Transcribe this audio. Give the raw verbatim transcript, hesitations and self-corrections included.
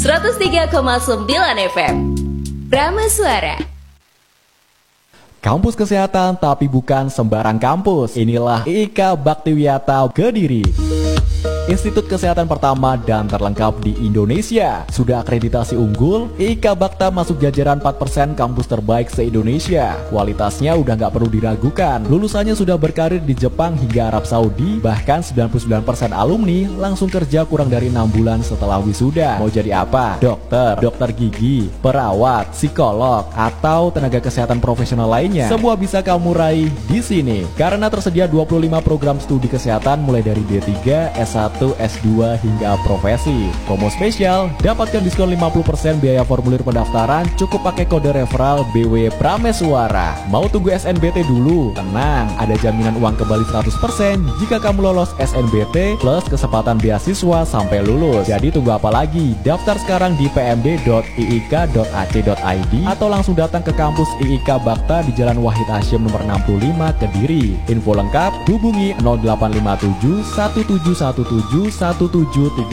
seratus tiga koma sembilan F M Prama Suara. Kampus kesehatan tapi bukan sembarang kampus. Inilah I I K Baktiwiyata Kediri, institut kesehatan pertama dan terlengkap di Indonesia. Sudah akreditasi unggul, I I K Bakta masuk jajaran empat persen kampus terbaik se-Indonesia. Kualitasnya udah gak perlu diragukan. Lulusannya sudah berkarir di Jepang hingga Arab Saudi. Bahkan sembilan puluh sembilan persen alumni langsung kerja kurang dari enam bulan setelah wisuda. Mau jadi apa? Dokter, dokter gigi, perawat, psikolog, atau tenaga kesehatan profesional lainnya. Semua bisa kamu raih di sini. Karena tersedia dua puluh lima program studi kesehatan mulai dari D tiga, S satu, S dua hingga profesi. Promo spesial, dapatkan diskon lima puluh persen biaya formulir pendaftaran, cukup pakai kode referral B W Prameswara. Mau tunggu S N B T dulu? Tenang, ada jaminan uang kembali seratus persen jika kamu lolos S N B T plus kesempatan beasiswa sampai lulus. Jadi tunggu apa lagi? Daftar sekarang di p m d dot i i k dot a c dot i d atau langsung datang ke kampus I I K Bakta di Jalan Wahid Hasyim nomor enam puluh lima Kediri. Info lengkap hubungi nol delapan lima tujuh satu tujuh satu tujuh satu tujuh tiga